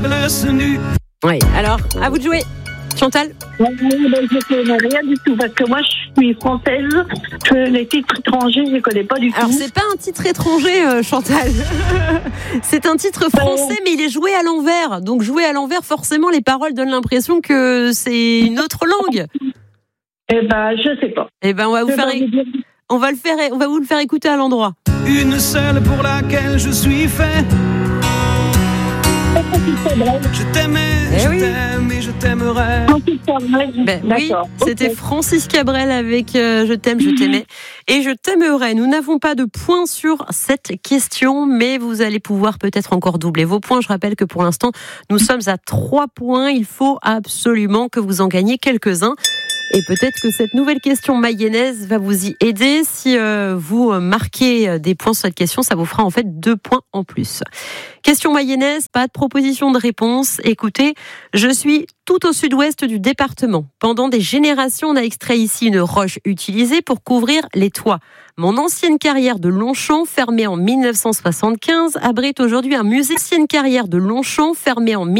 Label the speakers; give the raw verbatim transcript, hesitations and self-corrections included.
Speaker 1: bleu nu.
Speaker 2: Oui, alors, à vous de jouer. Chantal?
Speaker 3: Ouais, ben, je connais rien du tout parce que moi je suis française, je, les titres étrangers je les connais pas du tout.
Speaker 2: Alors c'est pas un titre étranger, euh, Chantal. C'est un titre français, mais il est joué à l'envers. Donc joué à l'envers, forcément les paroles donnent l'impression que c'est une autre langue.
Speaker 3: Eh ben je sais pas.
Speaker 2: Eh ben on va vous
Speaker 3: Je
Speaker 2: faire,
Speaker 3: vais vous dire.
Speaker 2: on va le faire, on va vous le faire écouter à l'endroit.
Speaker 1: Une seule pour laquelle je suis fait. Je t'aimais,
Speaker 2: Eh
Speaker 1: je
Speaker 2: oui.
Speaker 1: t'aime et je t'aimerai.
Speaker 2: Ben oui,
Speaker 3: D'accord.
Speaker 2: c'était
Speaker 3: Ok.
Speaker 2: Francis Cabrel avec euh, Je t'aime, je t'aimais et je t'aimerai. Nous n'avons pas de points sur cette question, mais vous allez pouvoir peut-être encore doubler vos points. Je rappelle que pour l'instant, nous sommes à trois points. Il faut absolument que vous en gagniez quelques-uns. Et peut-être que cette nouvelle question mayonnaise va vous y aider. Si euh, vous marquez des points sur cette question, ça vous fera en fait deux points en plus. Question mayonnaise, pas de proposition de réponse. Écoutez, je suis tout au sud-ouest du département. Pendant des générations, on a extrait ici une roche utilisée pour couvrir les toits. Mon ancienne carrière de Longchamp, fermée en mille neuf cent soixante-quinze, abrite aujourd'hui un musée. Ancienne carrière de Longchamp, fermée en